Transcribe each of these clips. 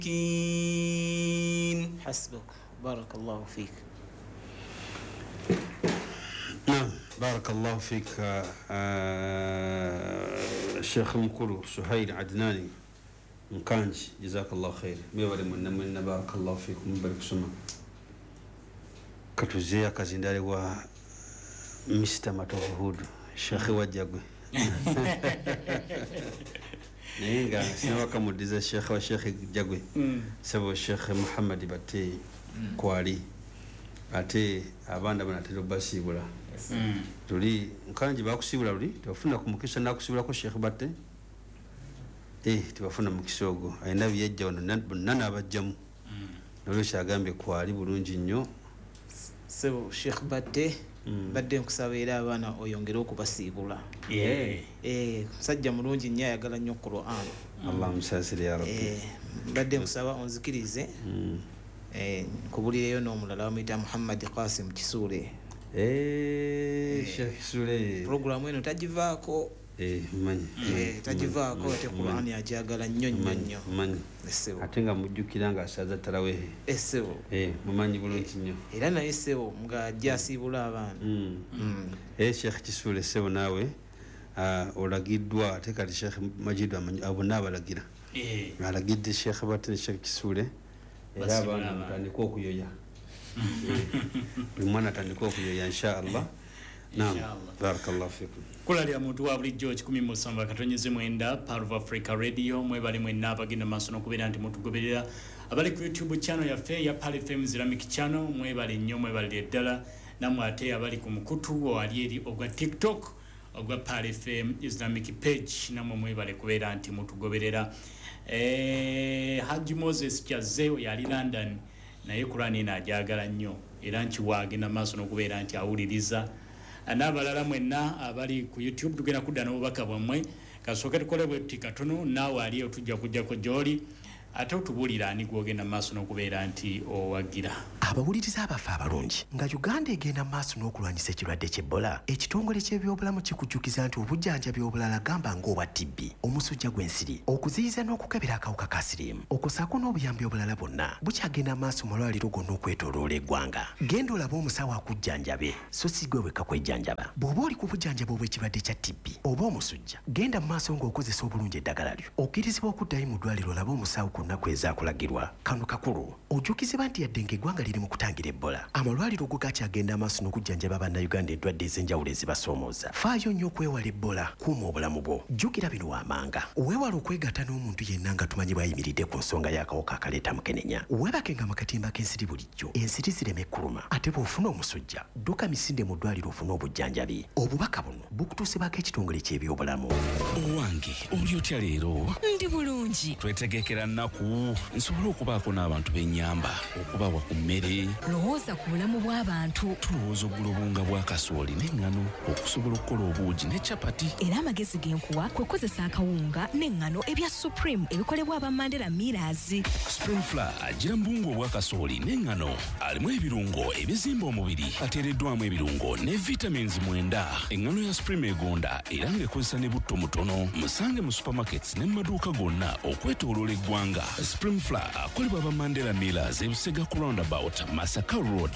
حسبك بارك الله فيك. نعم بارك الله فيك الشيخ مكولو سهيل عدناني مكانج جزاك الله خير ميولي من بارك الله فيكم مبارك سما كتوزيا كازندالي و مستر ماتوهود الشيخ وجاغو نينغا سنوا كموديزا الشيخ والشيخ جاغو سبو الشيخ محمد باتي كوالي ate abanda banatero basibula tuli nkanji bakusibula luli tofuna kumukisa nakusibula ko Sheikh Batte tibafuna mukisogo ayina byejja ono nana abajjamu nolo kyagambye kwali bulungi nnyo sebo Sheikh Batte badde nkusabira abana oyongera okubasibula musajja mulungi nnyo ayagala nnyo Qur'an Allah musasire ya rabbi badde nkusaba onzikirize kubulireyo n'omulala bamuyita Muhammad Qasim Kisule Sheikh Kisule programu eno tagivaako manyi tagivaako te Qur'an yajagala nnyo manyi ate nga mujjukira nga asaza tarawehe essebo mumanyi bulungi nnyo era naye essebo nga ajja asiibula abaana Sheikh Kisule essebo naawe olagiddwa ate kati Sheikh Majid abo naabalagira alagidde Sheikh Batte Sheikh Kisule era abana mutandika okuyoya buli mwana atandika okuyoya inshallah. Naam barakallahu fikum kulali omuntu wa bulijjo 17 katonyeze mwenda Power of Africa Radio mwebali mwenna abagenda maaso n'okubeera nti mutugoberera abali ku YouTube channel yaffe ya Pal FM Islamic channel mwebali nnyo mwebali eddala namwe ate abali ku mukutu wali eri ogwa TikTok ogwa Pal FM Islamic page namwe mwebali kubeera nti mutugoberera. Haji Moses Chazeo yali London naye Qur'ani najagala nnyo era nkiwaagenda maaso n'okubeera nti awuliriza n'abalala mwenna abali ku YouTube tugenda kudda n'obubaka bwammwe kasooke tukole bwe katono naawe aliyo tujja kujjako gy'oli ate otubulira ani gwogenda maaso n'okubeera nti owagira. Abawuliriza abafa abalungi nga Uganda egenda maaso n'okulwanyisa ekirwadde ky'Ebola, ekitongole ky'ebyobulamu kikujjukiza nti obujjanjabi obulala gamba ng'obwa TB, omusujja gw'ensiri, okuziyiza n'okukebera akawuka ka siriimu, okusaako n'obuyambi obulala bwonna bukyagenda maaso mu malwaliro gonna okwetooloola eggwanga. Genda olabe omusawo akujjanjabe so si gwe wekka kwejjanjaba. Bw'oba oli ku bujjanjabi obw'ekirwadde kya TB oba omusujja, genda mu maaso ng'okozesa obulungi eddagala lyo. Okkirizibwa okuddayo mu ddwaliro olabe omusawo ku nnaku ezaakulagirwa. Kano kakulu ojjukizibwa nti yadde ng'eggwanga liri mu kutangira Ebola, amalwaliro go gakyagenda amaaso n'okujjanjaba bannayuganda endwadde ez'enjawulo ezibasoomooza. Faayo nnyo okwewala Ebola, kuuma obulamu bwo. Jjukira bino waamanga, weewala okwegatta n'omuntu yenna nga tumanyi bw'ayimiridde ku nsonga y'akawuka akaleeta mukenenya. Weebakenga mu katimba k'ensiri bulijjo, ensiri zireme kuluma. Ate bw'ofuna omusujja, dduka misinde mu ddwaliro ofune obujjanjabi. Obubaka buno bukutuusibwako ekitongole ky'ebyobulamu. Owange oli otya leero? Ndi bulungi. Twetegekera nnaku nsobole okubaako n'abantu b'ennyamba okubawa ku mmere. Lowooza ku bulamu bw'abantu. Tulowooza ogula obunga bwa kasooli n'eŋŋano okusobola okukola obuugi ne capati. Era amagezi genkuwa kwe kukozesa akawunga n'eŋŋano ebya Supreme ebikolebwa aba Mandela Millers. Spring Flour agira mu bunga obwa kasooli n'eŋŋano alimu ebirungo ebizimba omubiri, ateereddwamu ebirungo ne vitamins 9. Eŋŋano ya Supreme egonda era ng'ekozesa ne butto mutono. Musange mu supermarkets ne mu maduuka gonna okwetooloola eggwanga. Spring Flour akolebwa aba Mandela Millers ebusega ku roundabout Masaka Road.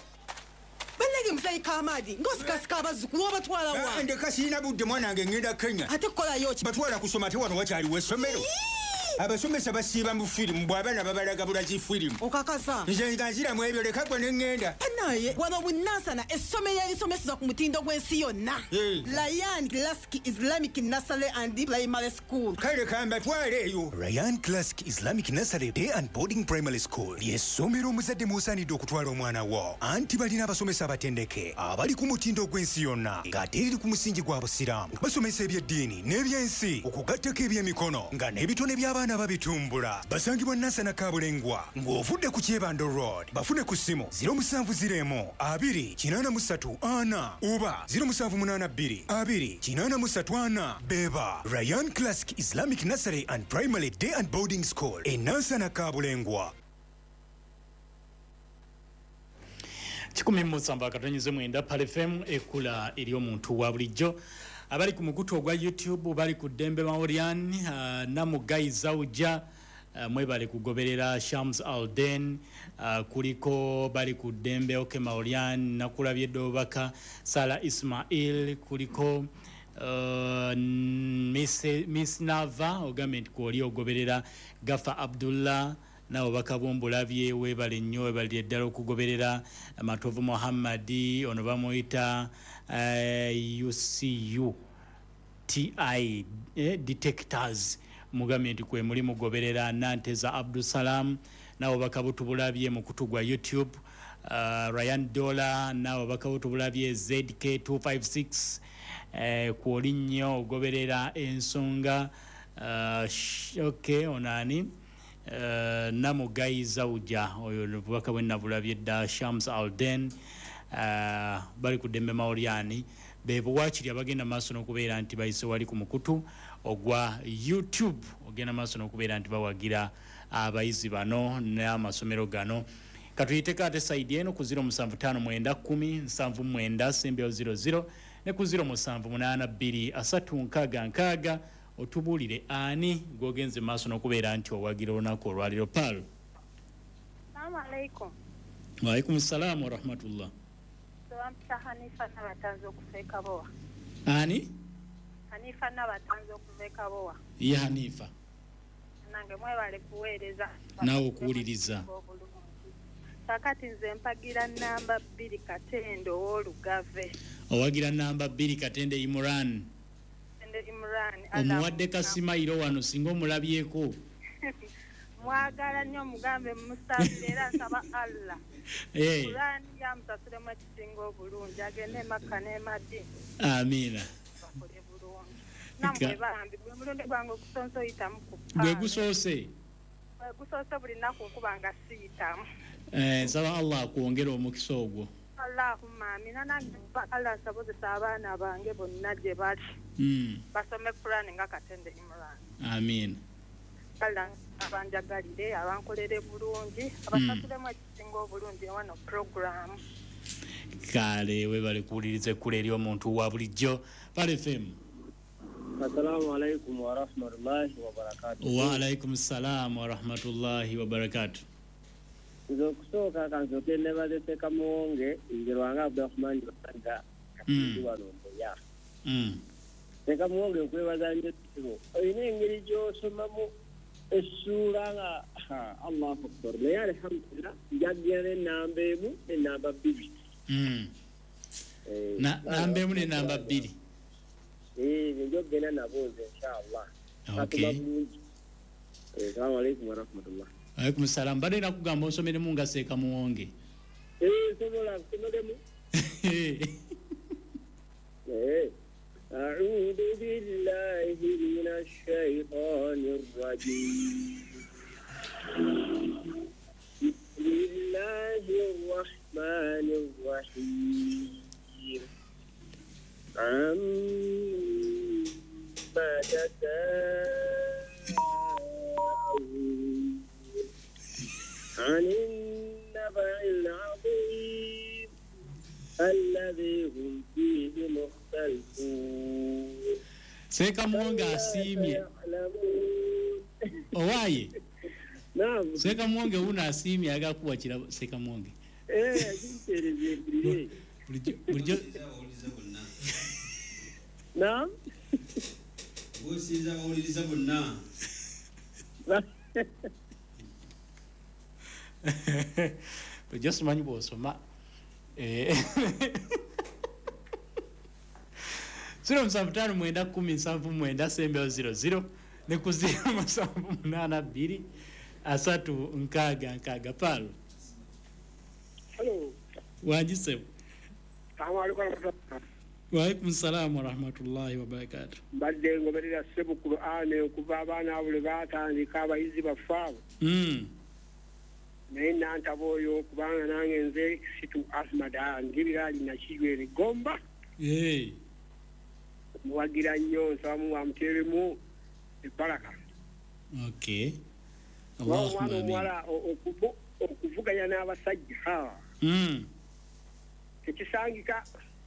Bannage musayi Kamadi ngosikasika abazzukulu obatwala wa? Ndeka sirina budde mwanange ngenda Kenya. Ate kukolayo ki? Batwala kusoma ate wano wakyaliwo essomero. Abasomesa basiiba mu firimu bw'abaana babalaga bulazi firimu. Okakasa. Nze nga nziramu ebyo leka gwe ne ŋŋenda. Naye wano bunansana essomero erisomeseza ku mutindo gw'ensi yonna. Ryan Classic Islamic Nursery and Primary School. Kale kambatwala eyo. Ryan Classic Islamic Nursery Day and Boarding Primary School ly'essomero omuzadde mw'osaanidde okutwala omwana wo. Anti balina abasomesa abatendeke abali ku mutindo gw'ensi yonna ng'ate eri ku musingi gwa busiraamu. Basomesa eby'eddiini n'ebyensi okugattako eby'emikono nga n'ebitone by'abaana babitumbula. Basangibwa Nansana Kabulengwa ng'ovudde ku Kyebando Road. Bafune ku ssimu 0704 oba 0782 beba. Ryan Classic Islamic Nursery and Primary Day and Boarding School e Nansana Kabulengwa. 17 katonyeze mwenda Pal FM ekula eri omuntu wa bulijjo. Abali ku mukutu ogwa YouTube bali ku Dembe Maorian na Mugayi Zawuja mwebale kugoberera Shams Alden, kuliko bali ku Dembe Oke Maurian, Nakulabye Dobaka, Sala Ismail, kuliko Miss Nava ogamente kwoli ogoberera Gafa Abdullah na obakabumbulabye webale nnyo webali eddala okugoberera Matovu Muhammadi ono bamuita UCU TI detectors mugamente kwe muli mugoberera Nanteza Abdul Salam na obakabutubulabye mu kutugwa YouTube Ryan Dollar na obakabutubulabye ZK256 kwoli nnyo ogoberera ensonga okay onani namugayiza uja oyo bwaka bwenna bulabye dda Shams Alden bali ku Dembe Mauriani bebo wachiri abagenda maaso n'okubeera nti bayise wali ku mukutu ogwa YouTube ogenda maaso n'okubeera nti bawagira abayizi bano n'amasomero gano katuyite kate side eno ku 0751079700 ne ku 07823666 otubulire ani gogenze maaso n'okubeera nti owagira olunaku olwaliro pal. Assalamu alaikum. Wa alaikum assalam wa rahmatullah. Hanifa n'abatanze okufeeka bowa. Ani? Hanifa n'abatanze okufeeka bowa. Ye Hanifa. Nange mwebale kuweereza. Nawe okuwuliriza. Kakati nze mpagira namba 2 Katendo Olugave. Owagira namba 2 Katende Imran. Omuwadde Kasimairo wano singa omulabyeko. Mwagala nnyo mugambe musabire era nsaba Allah. Kurani ya mtasiremu ekisinga obulungi agende Makka ne Madina. Amina. Namwe bambi gwe mulonde gwange okusonsoyitamu ku. Gwe gusoose. Gusoose buli nnaku nkubanga siyitamu. Nsaba Allah akuwongera omukisa ogwo. Allahumma amina nange Allah asabozesa abaana bange bonna gye bali. Basome Kurani nga Katende Imran. Amina. Kala abanjagalire abankolere bulungi abasatulemu ekisinga obulungi wano program. Kale webale kuwulirize kule eri omuntu wa bulijjo Pale FM. Assalamu alaikum wa rahmatullahi wa barakatuh. Wa alaikum assalam wa rahmatullahi wa barakatuh. Nzo kusoka kanzoke nebalete kamuwonge ingirwanga Abdurrahman Banga walombo ya. Teka muwonge okwebaza nnyo tibo. Oyina engeri gy'osomamu essura nga Allahu Akbar. Naye alhamdulillah njagala enamba emu n'enamba 2. Namba emu n'enamba 2. Njo genda nabo nze inshallah. Okay. Assalamu alaikum wa rahmatullah. Alaikum salam. Bade nakugamba osomeremu nga Seeka Muwonge. Sobola kusomeremu. أعوذ بالله من الشيطان الرجيم بسم الله الرحمن الرحيم عما تساءلون عن النبأ العظيم الذي هم فيه مختلفون. Seeka Muwonge asiimye. Owaye. Naam. Seeka Muwonge una asiimye agakuwa kira Seeka Muwonge. Akintereze privé. Bulijjo. Naam. Wosiza bawuliriza bonna. Bulijjo simanyi bw'osoma. 0759107700 ne ku 07823666 Palo. Hello. Wajisebo. Assalamu alaikum. Wa alaikum salaam wa rahmatullahi wa barakatuh. Badde ngoberera sebu Qur'an okuva abaana abule batandika abayizi bafaabo. Naye nantaboyo kubanga nange nze situ asmada ngibira alina kigwere gomba. Muwagira nnyo nsaba wa muteremu ebaraka. Okay. Allahumma wala okuvuganya n'abasajja hawa. Tekisangika.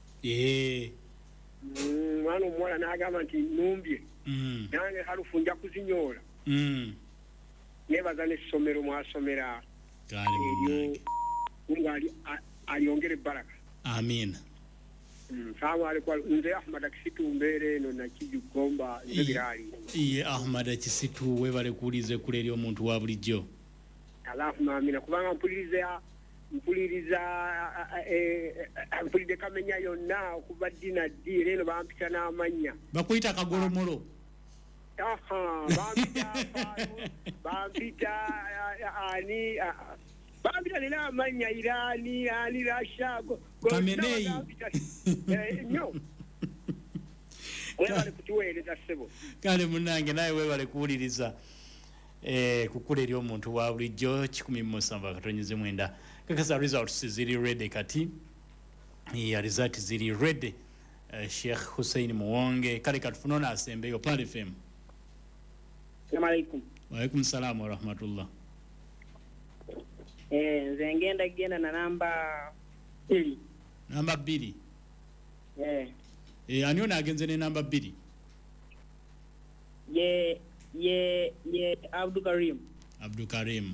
Mwana omuwala n'agamba nti numbye. Nange halufu nja kuzinyola. nebaza n'essomero mwasomera eryo nga alyongere baraka. Amina. Salamu alaikum. Nze Ahmad Kisitu mbeere eno nakijugomba nze birali. Iye Ahmad Kisitu webale kuulize kule eri omuntu wa bulijjo. Allahumma amina. Kubanga mpuliriza mpulidde Kamenya yonna okuva dina ddi leero bampita n'amannya. Bakuyita Kagolomolo. Bampita ani bampita nina amanya Irani ani Rasha Kamenei no webale kutuweereza ssebo kale munange naye webale kuwuliriza kukula eri omuntu wa bulijjo 17 kakasa results ziri ready kati ya result ziri ready. Sheikh Hussein Muwonge kale katufunona asembeyo Pale FM. Assalamu alaikum. Wa alaikum salaam wa rahmatullah. Nze ngenda na namba 2. Namba 2. Ani agenze ne namba 2? Ye Abdul Karim. Abdul Karim.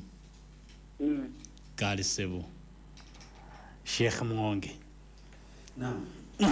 Kale sebo. Sheikh Muwonge. Naam.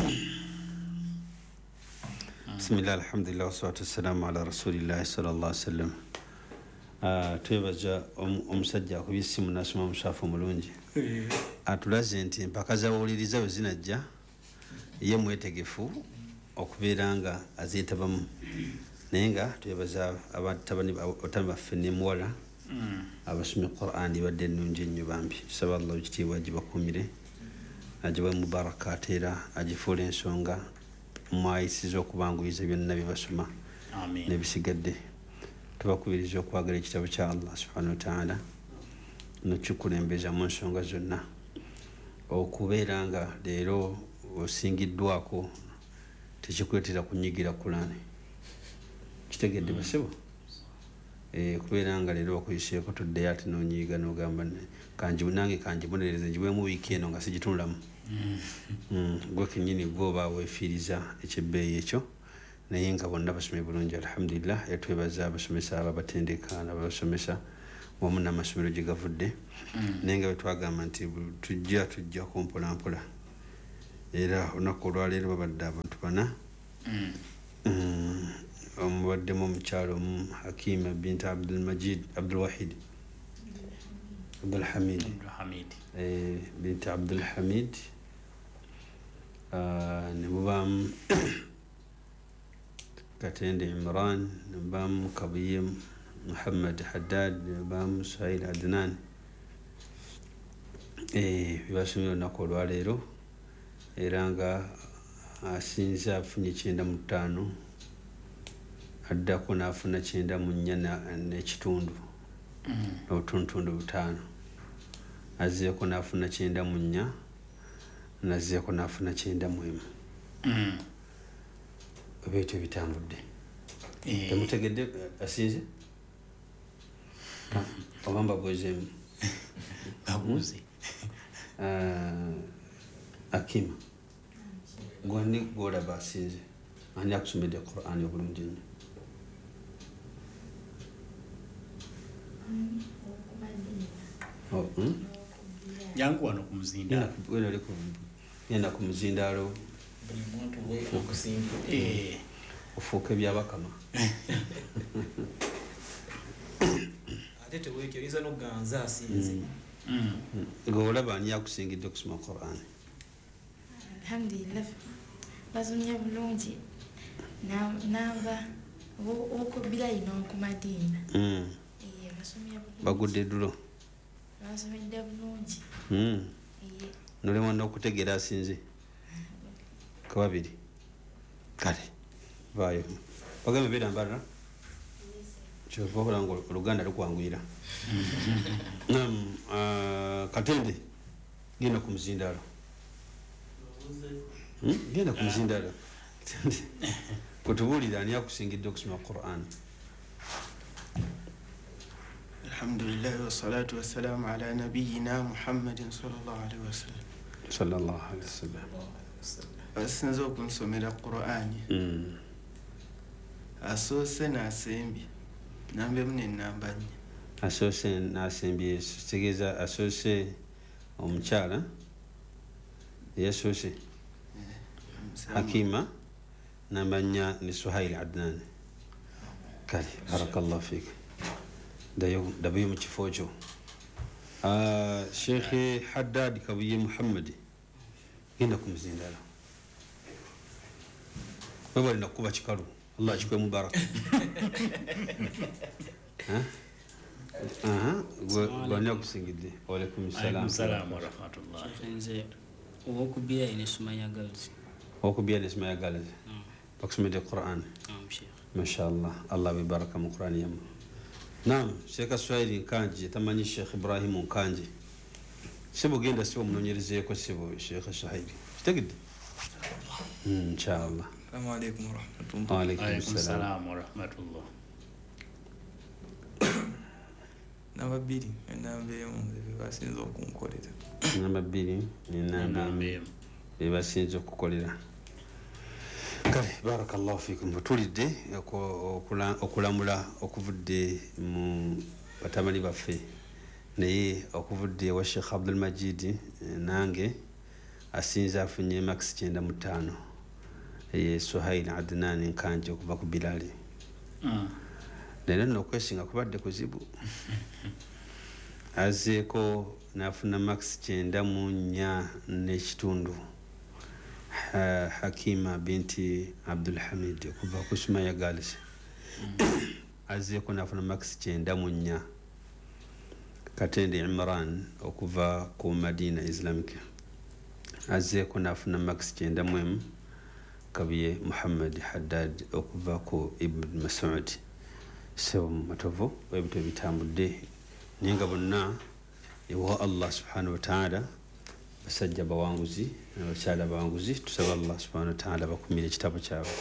Bismillah, alhamdulillah, wassalatu wassalamu ala rasulillahi sallallahu alaihi wasallam. Twebaza omusajja akubisimu nasoma mushafu mulungi. Atulaze nti empaka zawuliriza we zinajja ye mwetegefu okubeera nga azeetabamu. Naye nga twebaza abatabani baffe ne muwala abasomye Qur'an badde ennungi ennyo bambi. Tusaba Allah ekitiibwa gibakuumire agiwe mubaraka ate era agifuula ensonga mwayisiza okubanguyiza byonna bye basoma n'ebisigadde. Tubakubiriza okwagala ekitabo kya Allah subhanahu wa ta'ala n'okikulembeza mu nsonga zonna. Okubeera nga leero osingiddwako tekikuleetera kunyigira Qur'an. Kitegedde basebo? Kubeera nga leero bakuyiseeko toddeyo ate n'onyiiga n'ogamba nange kangibonereze ngiwemu wiiki eno nga sigitunulamu. Gwe kennyini gwoba weefiiriza ekyebbeeyi ekyo. Naye nga bonna basomye bulungi alhamdulillah. Twebaza abasomesa ababatendeka n'abasomesa wamu n'amasomero gye gavudde. Naye nga bwe twagamba nti tujja kumpolampola. Era olunaku olwaleero babadde abantu 4. Omubaddemu omukyalo omu Hakima bint Abdulmajid Abdulwahid Abdulhamid bint Abdulhamid ne mubaamu Katende Imran, ne mubaamu Kabiye Muhammad Haddad, ne mubaamu Suhail Adnan. Bibasomye olunaku olwaleero era nga asinze afunye 95 addako n'afuna 94 n'ekitundu n'obutundu 5. Azzeeko n'afuna 94 n'azzeeko n'afuna 91. Ebyo bitambudde. Temutegedde asinze? Obamba bwezemu. Abuze. Akima. Gwani gwolaba asinze. Ani akusomedde Qur'an obulungi nnyo. Yangu wano kumuzindaalo. Yenda kumuzindaalo. Ofuuka ebyabakama. Ate teweetyo oyinza n'oganza asinze. Gwe olaba ani yakusingidde okusoma Qur'an? Alhamdulillah. Basomye bulungi. Namba okubira ino ku Madiina. Bagudde ddulo. Basomedde bulungi. Nolema n'okutegeera asinze. Kababiri. Kale. Vaayo. Bagambe beera mbalala? Kyova okola nga Oluganda lukwanguyira. Katende. Genda ku muzindaalo. Genda ku muzindaalo. Kutubuulira ani akusingidde okusoma Qur'an? Alhamdulillah wassalatu wassalamu ala nabiyyina Muhammadin sallallahu alaihi wasallam. Sallallahu alaihi wasallam. Asinze okunsomera Qur'an. Asoose n'asembye. Namba emu n'ennamba 4. asoose n'asembye kitegeeza asoose omukyala yasoose Hakima namanya ni Suhail Adnan kale barakallahu fik dabayo mu kifo kyo Sheikh Haddad Kabuye Muhammad genda kumuzindala wewe nakuba kikalu Allah chikwe mubaraka gwanya kusingide wa alaikum salam wa rahmatullah nze okubia ine Sumaya Girls bakusomede Qur'an mashallah Allah bibaraka mu Qur'an yamu naam Sheikh Swahili Nkanji tamanyi Sheikh Ibrahim Nkanji sibo genda sibo munonyereze ko sibo Sheikh Swahili kitegede inshallah Assalamu alaikum wa rahmatullah. Wa alaikum salam wa rahmatullah. Namba 2 nambe basinzo kunkolera. Namba 2 nambe basinzo kukolera. Kale barakallahu fikum tulide okulamula okuvudde mu batamani baffe naye okuvudde wa Sheikh Abdul Majid nange asinza afunye max 95 Suhail Adnan Nkanji okuva ku Bilali nene nokwesinga kubadde kuzibu azeeko nafuna max 94 n'ekitundu Hakima binti Abdul Hamid okuva ku Sumaya Girls azeeko nafuna max 94 Katende Imran okuva ku Madina Islamic azeeko nafuna max 91 Kabuye Muhammad Haddad okuva ku Ibn Mas'ud so matovo webito bitambudde ninga bonna ewa Allah subhanahu wa ta'ala basajja bawanguzi n'abakyala bawanguzi tusaba Allah subhanahu wa ta'ala bakumire ekitabo kyabwe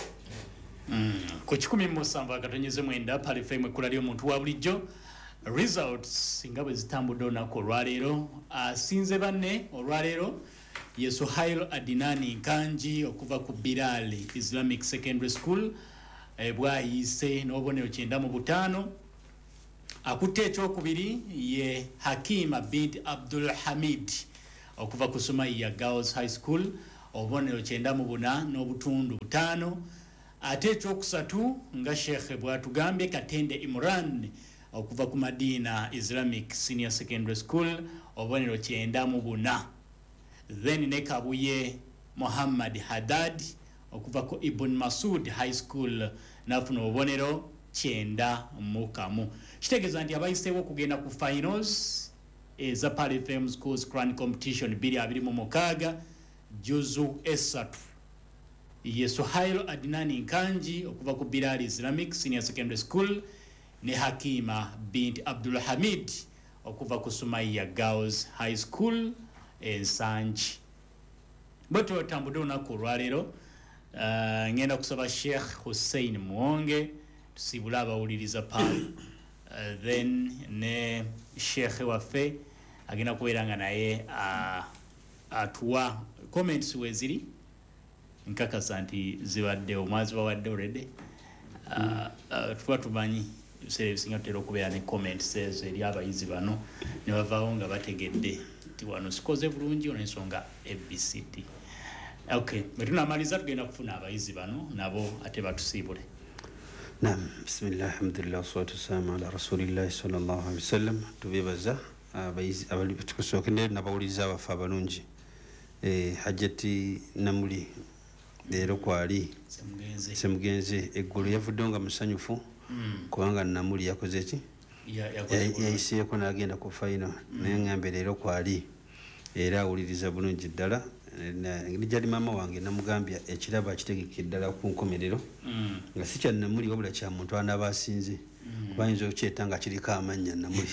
ku 17 katonyeze mwenda pale fame kula lyo muntu wa bulijjo results nga bwe zitambudde onako olwaleero asinze banne olwaleero Suhail Adnan Nkanji okuva ku Bilali Islamic Secondary School bwayise n'obonero 95 akutte ekyokubiri ye Hakima bint Abdul Hamid okuva ku Sumaya Girls High School obonero 94 n'obutundu 5 ate ekyokusatu nga Sheikh bwatugambye Katende Imran okuva ku Madina Islamic Senior Secondary School obonero 94 then ne Kabuye Muhammad Haddad okuva ku Ibn Masud High School nafuna obonero 91 kitegeeza nti abayiseewo kugenda ku finals eza Pali FM Schools Grand Competition 2026 juzu esatu Suhail Adnan Nkanji okuva ku Bilali Islamic Senior Secondary School ne Hakima bint Abdul Hamid okuva ku Sumaya Girls High School Ensanji boto tambudo na kurwalero ngenda kusaba Sheikh Hussein Muonge tusibula abawuliriza pale then ne Sheikh waffe agenda kuberanga naye atuwa comments weziri nkakasa nti zibadde omwazi bawadde already tumanyi singa tutera okubeera ne comments ezo eri abayizi bano ne bavaawo nga bategedde nti wano sikoze bulungi onensonga ABCD. Okay, tunamaliza tugenda kufuna abayizi bano nabo ate batusiibule. Naam, bismillah, alhamdulillah, wassalatu wassalamu ala rasulillahi sallallahu alaihi wasallam. Tubebaza abayizi abali tukusokende nabawuliza abafa abalungi. Hajjati Namuli leero kwali semugenze eggulu yavuddonga musanyufu kubanga Namuli yakoze ki yayiseeko n'agenda ku final naye ngambe leero kwali era awuliriza bulungi ddala nijali mama wange namugambya ekiraba akitegeke ddala ku nkomerero nga si kya Namuli wabula kya muntu anaaba asinze bayinza okukyeta nga kiriko amannya Namuli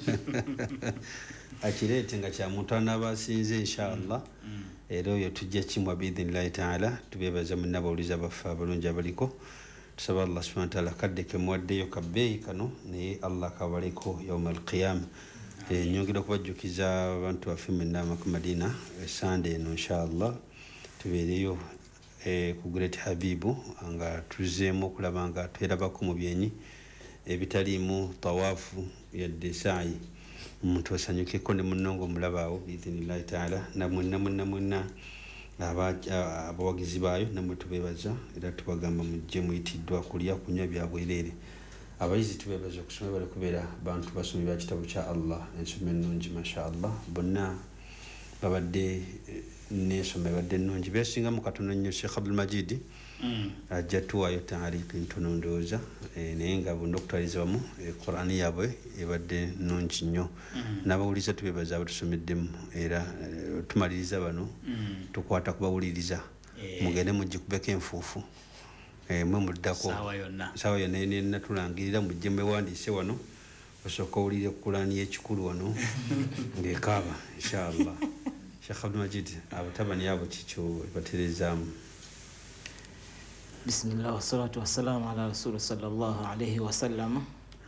akireete nga kya muntu anaaba asinze inshallah era oyo tujja kimwa biidhinillahi taala tubeebaza munna abawuliza baffe abalungi abaliko tusaba Allah subhanahu wa ta'ala kadde ke muwaddeyo kabbeeyi kano naye Allah kabaleko yawma alqiyama nyongera okubajjukiza abantu baffe mwenna ku Madina Sunday eno inshallah tubeereyo ku Great Habibu nga tuzeemu okulaba nga twerabako mu byenyi ebitaliimu tawaafu yadde saayi omuntu osanyukeko ne munnongo omulabaawo biidhinillahi taala namwenna abawagizi baayo namwe tubeebaza era tubagamba mujje muyitiddwa kulya kunywa byabwereere abayizi tubeebaza okusoma bali kubeera bantu basomi ba kitabo kya allah ensoma ennungi mashaallah bonna babadde n'ensoma ebadde ennungi beesingamu katono nnyo Sheikh Abdul Majid ajja tuwaayo taariki ntono ndowooza naye nga bonna okutwalizamu Qur'ani yaabwe ebadde nnungi nnyo n'abawuliriza tubeebaza abatusomedemu era tumaliriza bano tukwata kubawuliriza mugende mugikubeko enfuufu mwe muddako saawa yonna nenatulangirira mujje mwewandiise wano osooka owulire Qur'ani y'ekikulu wano ng'ekaaba inshallah. Sheikh Abdul Majid abatabani abo kikyo baterezaamu. Bismillah wassalatu wassalamu ala rasul sallallahu alayhi wa sallam.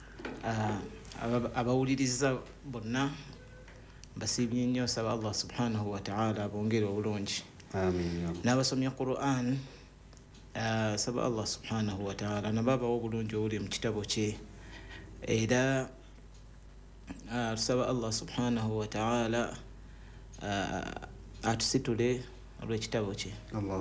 Abawuliriza bonna basibye nnyo saba Allah subhanahu wa ta'ala bongere obulungi. Amin. N'abasomya Qur'an saba Allah subhanahu wa ta'ala nababa obulungi obuli mu kitabo kye era saba Allah subhanahu wa ta'ala atusitule olw'ekitabo kye.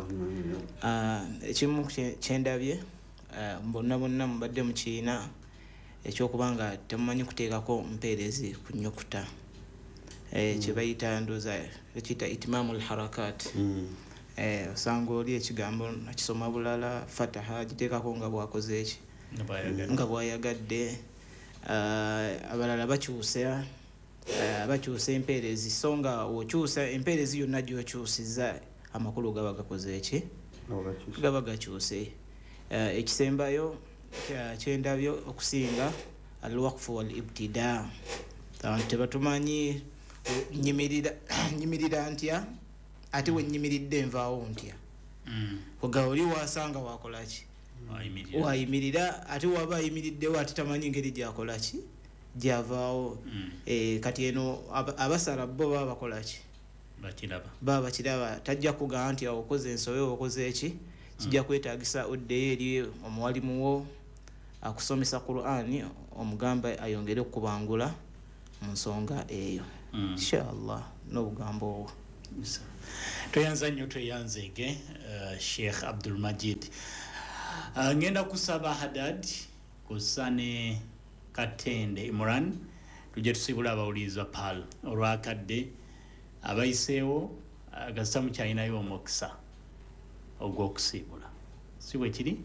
Ekimu kyendabye bonna mubadde mu kiina ekyokubanga temumanyi kuteekako mpeerezi ku nnyukuta kye bayita ndooza ekiyita itimamul harakat. Osanga oli ekigambo nakisoma bulala fataha giteekako nga bwakoze eki nga bwayagadde abalala bakyusa empeerezi so nga okyusa empeerezi yonna gy'okyusiza amakulu gaba gakoze eki gaba gakyuse. Ekisembayo kyendabyo okusinga alwaqfu wal ibtida tebatumanyi nyimirira ntya ate wenyimiridde envaawo ntya oga oli wasanga wakolaki wayimirira ate waba ayimiriddewo ate tamanyi ngeri gyakolaki gyavaawo. Kati eno abasala bo baba bakolaki baba bakiraba tajja kugamba nti okoze ensobe okoze eki kijja kwetaagisa oddeyo eri omuwalimu wo akusomesa Qur'ani omugamba ayongere okubangula mu nsonga eyo inshallah n'obugambo obwo. Toyanza nnyo toyanzege Sheikh Abdul Majid. Ngenda kusaba Haddad kusane Katende Imran tujje tusibula abawuliriza pal olwakadde abayiseewo agasamu kyalinayo omukisa ogw'okusiibula si bwe kiri.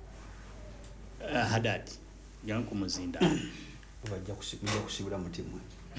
Haddad jangu kumuzinda bajja kusiibula mutimwe.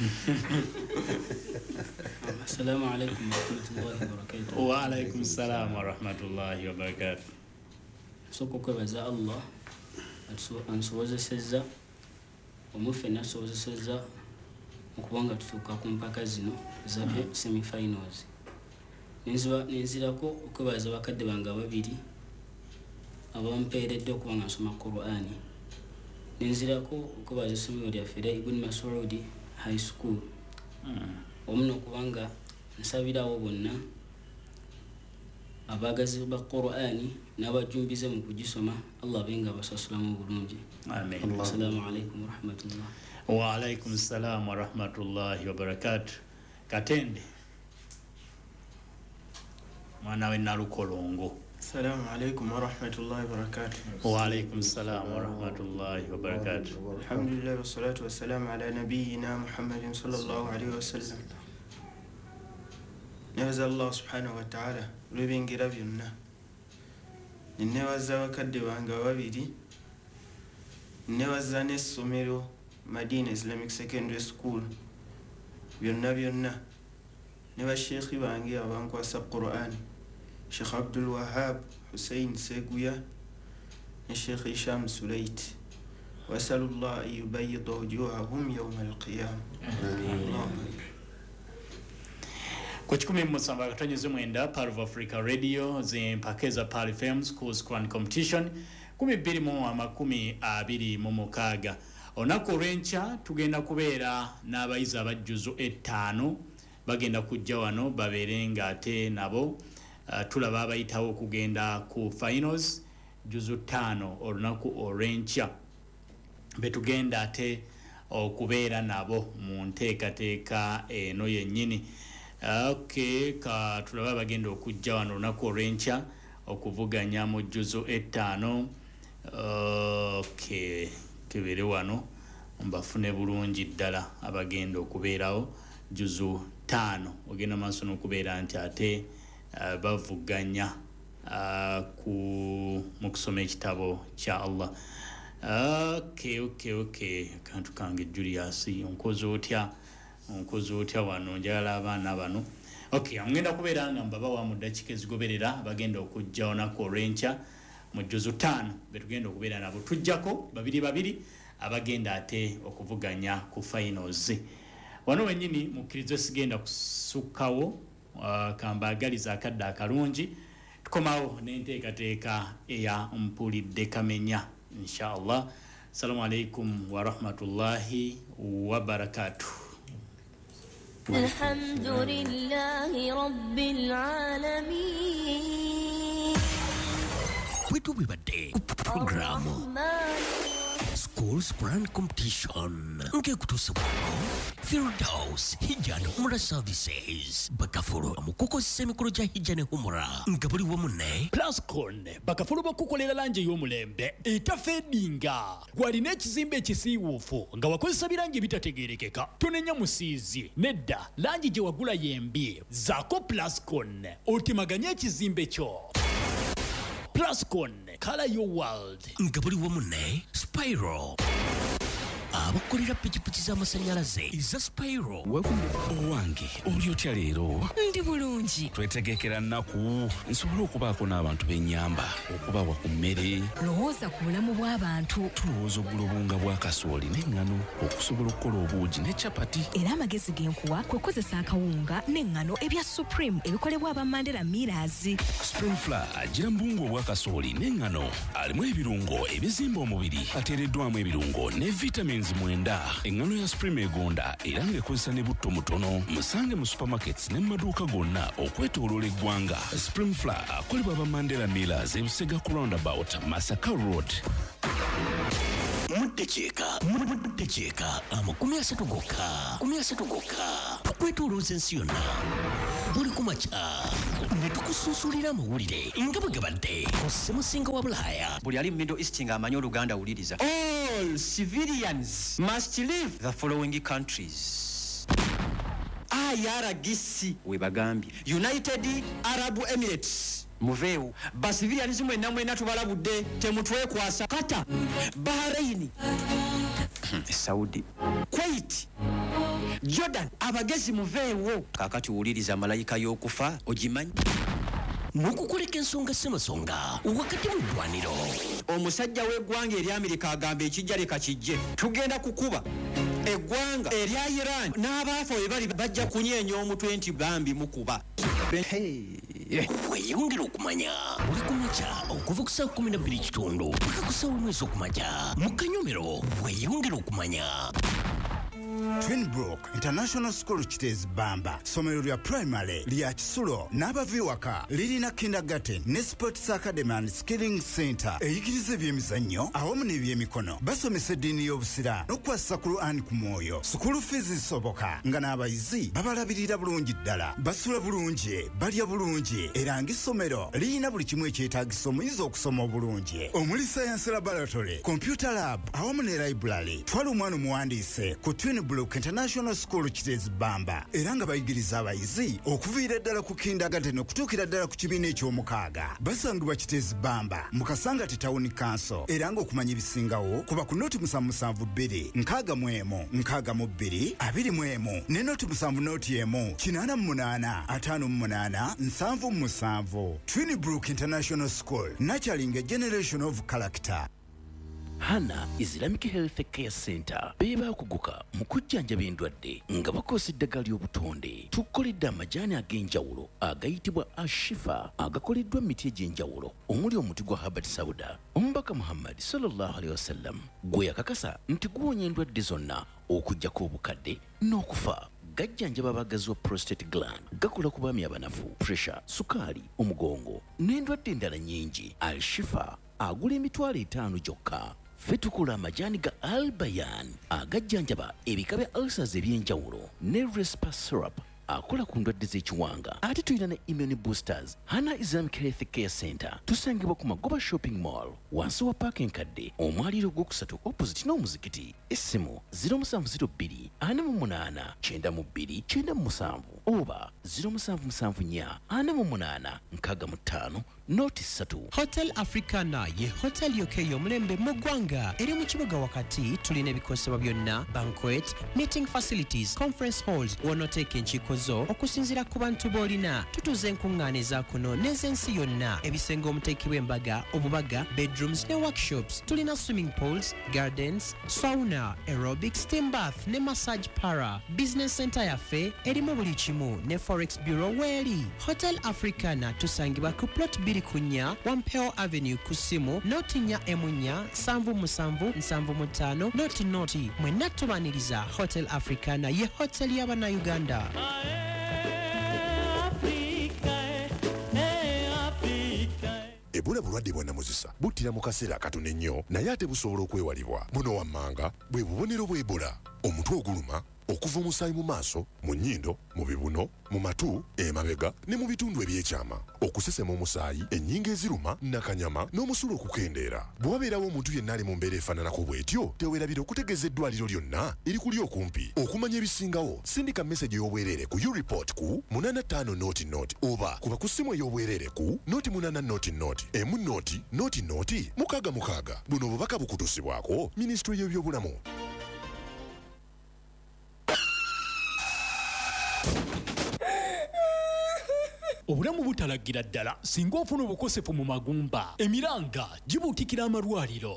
Assalamu alaikum wa rahmatullahi wa barakatuh. Wa alaikum salam wa rahmatullahi wa barakatuh. Soko kwebaza Allah ansobozesezza omufe nasobozesezza okubanga tutuuka ku mpaka zino za semi-finals. Nenzirako okwebaza bakadde bange ababiri abampeeredde okuba nga nsoma Qur'ani. Nenzirako okwebaza essomero lyaffe erya Ibn Mas'ud High School omuno okubanga nsabirawo bonna abagazi ba Qur'ani n'abajumbize mu kugisoma Allah benga basasulamu bulungi. Amen. Assalamu alaikum wa rahmatullah. Wa alaikum salam wa rahmatullahi wa barakatuh. Katende mwana we Nalukolongo. Assalamu alaikum wa rahmatullahi wa barakatuh. Wa alaikum salam wa rahmatullahi wa barakatuh. Alhamdulillah wa salatu wa salam ala nabiyyina Muhammadin sallallahu alaihi wa sallam. Nebaza Allah subhanahu wa ta'ala olw'ebyengira byonna. Nebaza bakadde bange ababiri. Nebaza n'essomero Madina Islamic Secondary School. Byonna. Neba sheikhi bange abankwasa Qur'an. Sheikh Abdul Wahab Hussein Seguya na Sheikh Isham Sulait. Wasallallahu an yubayyida wujuhahum yawm al-qiyamah. Kwa 17 Part of Africa Radio zimpakeza Pal FM Schools Quran Competition 2026 onako rencha tugenda kubeera n'abayizi abajjuzo 5 bagenda kujja wano baberenga ate nabo tulaba abayitawo kugenda ku finals juzu 5 olunaku orencha betugenda ate okubeera nabo mu nteekateeka eno yennyini. Okay, ka tulaba bagenda okujja wano olunaku olw'enkya okuvuganya mu jjuzo 5. Okay, tubere wano mbafune bulungi ddala abagenda okubeerawo jjuzo 5 ogenda maaso n'okubeera nti ate bavuganya mu kusoma ekitabo kya Allah. Okay, kantu kange Julius onkoze otya wano njagala abaana bano. Okay, ngenda kubeera nga mbabawa mu dakika ezigoberera bagenda okujja olunaku olw'enkya mu jjuzo 5 betugenda okubeera nabo tujjako babiri abagenda ate okuvuganya ku finals. Wano wennyini mukkirizo sigenda kusukkawo kambaagaliza akadde akalungi tukomawo n'enteekateeka eya mpulidde kamenya inshallah. Assalamu alaikum wa rahmatullahi wa barakatuh. Alhamdulillahi rabbil alamin. Kwetu bibadde programu Schools Grand Competition ngekutusibwako Firdaus Hijjan Humra Services Bakafulu mukukozesa emikolo gya Hijjan Humra nga buli wamu ne Plascon bakafulu bakukolera langi ey'omulembe etafeedinga gwalina ekizimbe ekisiiwuufu nga wakozesa birangi ebitategeerekeka tonenya musiizi nedda langi gye wagula yembi zaako Plascon otemaganye ekizimbe kyo. Plascon, color your world. Nga buli wamu ne Spyro abakolera pikipiki z'amasannyalaze eza Spyro. Owange oli otya leero? Ndi bulungi. Twetegekera nnaku nsobole okubaako n'abantu b'ennyamba okubawa ku mmere. Lowooza ku bulamu bw'abantu. Tulowooza ogula obunga bwa kasooli n'eŋŋano okusobola okukola obuugi ne capati. Era amagezi genkuwa kwe kozesa akawunga n'eŋŋano ebya Supreme ebikolebwa aba Mandela Millers. Spring Flour agira mbungu obwa kasooli n'eŋŋano alimu ebirungo ebizimba omubiri ateereddwamu ebirungo ne vitamins mwenda. Eŋŋano ya Supreme egonda era ng'ekozesa ne butto mutono. Musange mu supermarkets ne mu maduuka gonna okwetooloola eggwanga. Spring Flour akolebwa aba Mandela Millers ebusega ku roundabout Masaka Road. Muddekyeka amakumi asatu gokka tukwetoolooza ensi yonna buli kumakya ne tukusuusulira amawulire nga bwe gabadde ku ssemusinga wa Bulaaya. Buli ali mu Middle East ng'amanyi Oluganda awuliriza. All civilians must leave the following countries. IRGC we bagambye United Arab Emirates muveewo basivilians mwenna tubalabudde temutwekwasa. Qatar, Bahrain, Saudi, Kuwait, Jordan abagezi muveewo. Kakati wuliriza malayika y'okufa ogimanyi. N'okukoleka ensonga ssemasonga wakati mu ddwaniro. Omusajja w'eggwanga eri Amerika agamba ekijja leka kijje. Tugenda kukuba eggwanga erya Iran n'abaafa we bali bajja kunyeenya omutwe nti bambi mukuba. Weeyongera okumanya buli kumakya okuva ku saa 12:00 paka ku saa 1 okumakya mu Kanyomero. Weeyongera okumanya. Twinbrook International School Kitezi Bamba somero lya primary lya Kisulo n'abaviwaka lirina kindergarten ne sports academy and skilling center eyigiriza ebyemizannyo awamu n'ebyemikono. Basomesa eddiini y'obusiraamu n'okukwasa ku Qur'an ku mwoyo. School fees zisoboka nga n'abayizi babalabirira bulungi ddala. Basula bulungi, balya bulungi era ng'essomero lirina buli kimu ekyetaagisa omuyizi okusoma obulungi. Omuli science laboratory, computer lab awamu ne library. Twala omwana omuwandiise ku Twinbrook International School Kitezi Bamba era nga bayigiriza abayizi okuviira ddala ku kindergarten okutuukira ddala ku kibiina eky'omukaaga. Basangibwa Kitezi Bamba mu Kasangati Town Council era ng'okumanya ebisingawo kuba ku noti 772 61 62 21 ne noti 7 88 58 77. Twinbrook International School, nurturing a generation of character. Hana Islamic Health Care Center beba kuguka mu kujjanjaba endwadde nga bakozesa eddagala ly'obutonde. Tukoledde amajaani ag'enjawulo agayitibwa Ashifa agakoleddwa mu miti egy'enjawulo omuli omuti gwa Habat Sauda. Omubaka Muhammad sallallahu alaihi wasallam gwe yakakasa nti guwonya endwadde zonna okuggyako obukadde n'okufa. Gajjanjaba abagazi wa prostate gland, gakola ku baami abanafu, pressure, sukaali, omugongo n'endwadde endala nnyingi. Al-Shifa agula $5 gyokka. ffe tukola amajaani ga Albayan agajjanjaba ebika bya ulcers eby'enjawulo ne Respa syrup akola ku ndwadde z'ekiwanga. Ate tulina ne immune boosters. Hana Islamic Health Care Center tusangibwa ku Magoba Shopping Mall wansi wa parking kadde omwaliro gwokusatu opposite n'omuzikiti. Essimu 0702 48 92 97 oba 0774 48 65 noti 3. Hotel Africana ye hotel yokeyo mulembe mu ggwanga eri mu kibuga wakati. tulina ebikosebwa byonna: banquet, meeting facilities, conference halls wonoteeka enkiiko zo okusinziira ku bantu b'olina. tutuuza enkuŋŋaana eza kuno n'ez'ensi yonna, ebisenge omuteekibwa embaga, obubaga, bedrooms ne workshops. tulina swimming pools, gardens, sauna, aerobics, steam bath ne massage para. business center yaffe erimu buli kimu ne forex bureau weeri. Hotel Africana tusangibwa ku plot 2 Wampeo Avenue ku ssimu notinya emunya 7775 noti. mwenna tubaniriza. Hotel Africana ye hotel y'Abannayuganda. Ebola bulwadde bwa namuzisa buttira mu kaseera katono ennyo naye ate busobola okwewalibwa. buno wammanga bwe bubonero bwa Ebola: omutwe oguluma, okuva omusaayi mu maaso, mu nnyindo, mu bibuno, mu matu, emabega ne mu bitundu ebyekyama, okusesema omusaayi, ennyingo eziruma, nakanyama n'omusulo okukendeera. bwe wabeerawo omuntu yenna ali mu mbeera efaananako bw'etyo, teweerabira okutegeeza eddwaliro lyonna erikuli okumpi. okumanya ebisingawo, sindika message ey'obwereere ku U-report ku 85 noti noti oba kuba ku ssimu ey'obwereere ku noti 80 noti noti emu noti noti noti 666. buno obubaka bukutuusibwako Minisitule y'ebyobulamu. obulamu butalagira ddala singa ofuna obukosefu mu magumba, emiranga gibuutikira amalwaliro.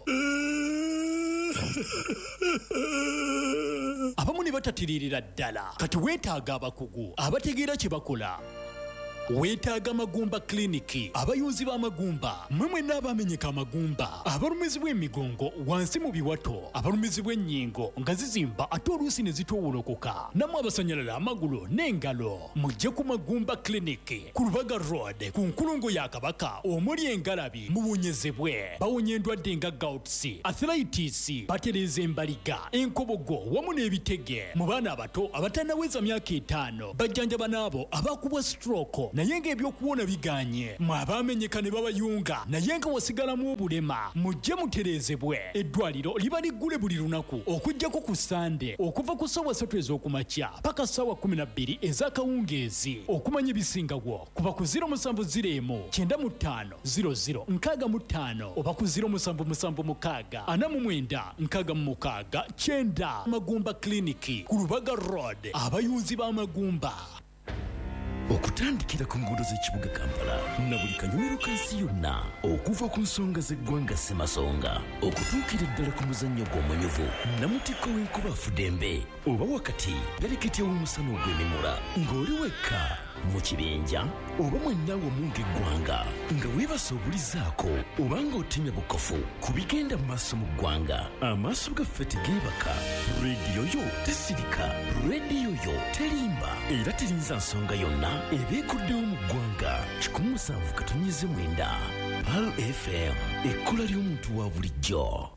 abamu ne batatiririra ddala. kati weetaaga abakugu abategeera kye bakola. weetaaga Magumba Clinic, abayuzi b'amagumba, mmwe mwenna abamenyeka amagumba, abalumizibwa emigongo wansi mu biwato, abalumizibwa ennyingo nga zizimba ate oluusi ne zitoowolokoka, nammwe abasanyalala amagulu n'engalo, mujje ku Magumba Clinic ku Lubaga Road ku nkulungo ya Kabaka omuli engalabi muwonyezebwe. bawonya endwadde nga gouts, arthritis, batereeza embaliga, enkobogo wamu n'ebitege. mu baana abato abatannaweza myaka 5 bajjanjaba n'abo abakubwa stroke naye ng'ebyokuwona biganye. mwe abamenyeka ne babayunga naye nga wasigalamu obulema, mujje mutereezebwe. eddwaliro liba liggule buli lunaku okuggyako ku Sande okuva ku ssaawa 3 ez'okumakya paka ssaawa 12 ez'akawungeezi. okumanya ebisingawo kuba ku 0701 95 00 65 oba ku 0776 49 66 9. Magumba Clinic ku Lubaga Road, abayunzi b'amagumba. okutandikira ku nguudo z'ekibuga Kampala na buli kanyumiro kansi yonna, okuva ku nsonga z'eggwanga Ssemasonga okutuukira ddala ku muzannyo gw'omunyuvu Namutikko w'enkuba Fudembe, oba wakati galeketya w'omusana ogw'emimula ng'oli wekka mu kibinja oba mwennawo munga eggwanga nga weebasa obulizaako oba ng'otemya bukofu ku bigenda mu maaso mu ggwanga. amaaso gaffe tegeebaka, rediyo yo tesirika, rediyo yo terimba era terinza nsonga yonna ebeekuddewo mu ggwanga. 107.9 Pal FM, ekkola ly'omuntu wa bulijjo.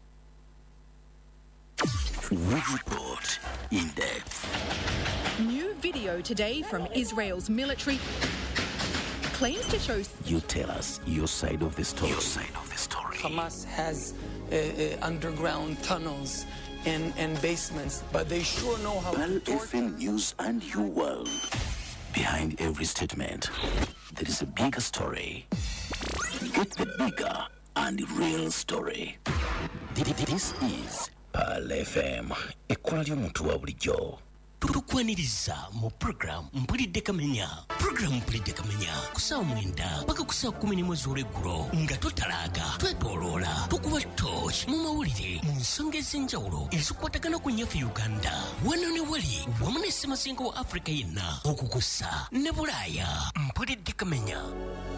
Report in depth. New video today from Israel's military claims to show. You tell us your side of the story. Hamas has underground tunnels and basements, but they sure know how Pal to FM News and You World. Behind every statement, there is a bigger story. Get the bigger and real story. This is Pal FM, ekkola ly'omuntu wa bulijjo. tukwaniriza mu program Mpulidde Kamenya. Program Mpulidde Kamenya kusaawa 9 paka kusaawa 10 ez'olweggulo nga tutalaaga, twetooloola, tukuba torch mu mawulire mu nsonga ez'enjawulo ezikwatagana ku nnyaffe Uganda, wano ne wali wamu ne Ssemasenga wa Africa yenna okukusa ne Bulaaya. Mpulidde Kamenya